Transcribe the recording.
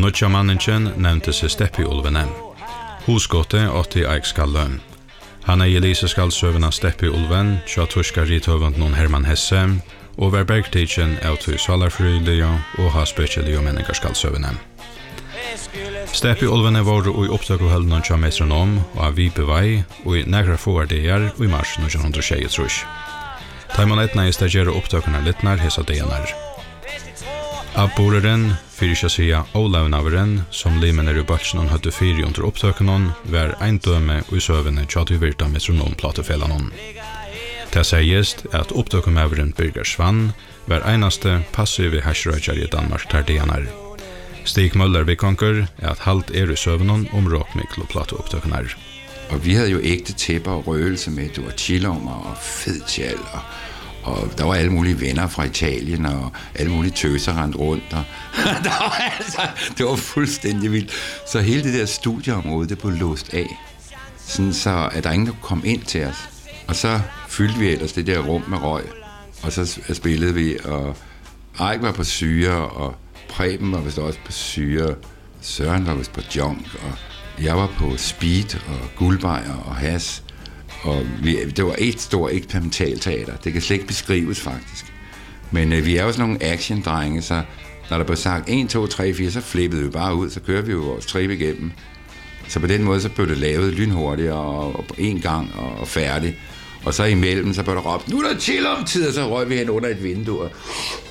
Nutja manningen nevnte seg Steppi-ulvene. Husgåte 80 eikskalle. Han Elise skaldsøvende Steppi-ulven, tja turska rithøvend noen Herman Hesse, og var bergtidjen av til salarfrøylige og ha spesielle og menningarskaldsøvende. Steppi-ulvene var i opptak og høldene tja metronom og av Vipevei og i nægra forardeger og i mars 1923. Taimon etna i stagjere opptakene littnar hesa degenar. Abboreren, fyrir ikke å si Olavnaveren, som limen i bøtsen høtte 4 under opptakene, var ein døme og i søvende tjati virta metronomplatefellene. Det sies at opptakumaveren Birger Svann var einaste passive hersrøyjar i Danmark tar degenar. Stig Møller Vikonker at halt i søvnen råkmikkel og plateopptakene. Og vi havde jo ægte tæpper og røgelse med, det var chillommer og fed tjal, og der var alle mulige venner fra Italien, og alle mulige tøser rendt rundt, og det var fuldstændig vildt. Så hele det der studieområde, det blev låst af, sådan så at der ingen der kom ind til os. Og så fyldte vi ellers det der rum med røg, og så spillede vi, og Eik var på syre, og Preben var vist også på syre, Søren var vist på junk, og jeg var på speed og guldbejer og has, og det var et stort eksperimentalteater. Det kan slet ikke beskrives faktisk. Men vi er jo sådan nogle action-drenge, så når der blev sagt 1, 2, 3, 4, så flippede vi bare ud, så kører vi jo vores trip igennem. Så på den måde så blev det lavet lynhurtigt og på en gang og færdig. Og så imellem så blev der råbt, nu er der chill om tid, og så røg vi hen under et vindue.